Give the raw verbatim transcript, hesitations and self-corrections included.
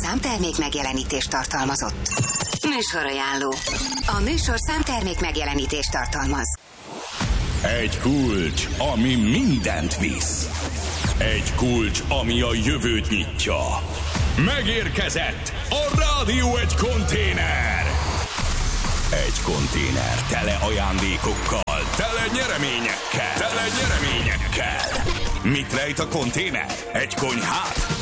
számtermék megjelenítést tartalmazott. Műsorajánló. A műsor számtermék megjelenítést tartalmaz. Egy kulcs, ami mindent visz. Egy kulcs, ami a jövőt nyitja. Megérkezett a Rádió Egy konténer. Egy konténer tele ajándékokkal, tele nyereményekkel, tele nyereményekkel. Mit rejt a konténer? Egy konyhát?